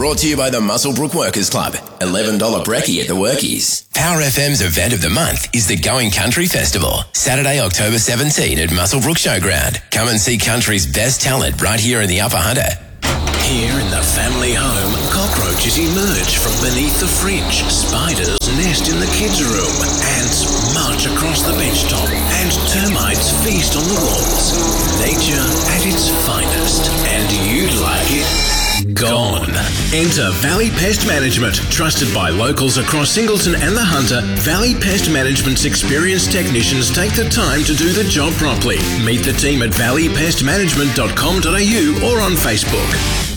Brought to you by the Muswellbrook Workers Club. $11 brekkie at the Workies. Power FM's event of the month is the Going Country Festival. Saturday, October 17 at Muswellbrook Showground. Come and see country's best talent right here in the Upper Hunter. Here in the family home, cockroaches emerge from beneath the fridge. Spiders nest in the kids' room. Ants march across the benchtop. And termites feast on the walls. Nature at its finest. And you'd like it gone. Enter Valley Pest Management. Trusted by locals across Singleton and the Hunter, Valley Pest Management's experienced technicians take the time to do the job properly. Meet the team at valleypestmanagement.com.au or on Facebook.